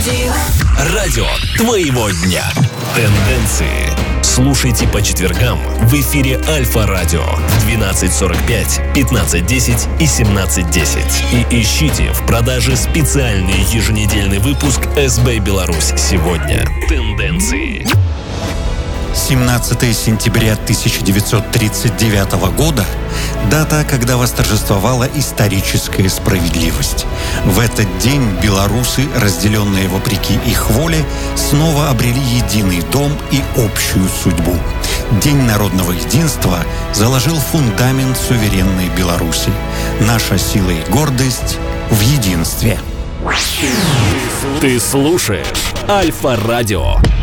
Радио твоего дня. Тенденции. Слушайте по четвергам в эфире Альфа-радио в 12:45, 15:10 и 17:10. И ищите в продаже специальный еженедельный выпуск СБ Беларусь сегодня. Тенденции. 17 сентября 1939 года – дата, когда восторжествовала историческая справедливость. В этот день белорусы, разделенные вопреки их воле, снова обрели единый дом и общую судьбу. День народного единства заложил фундамент суверенной Беларуси. Наша сила и гордость в единстве. Ты слушаешь Альфа-радио.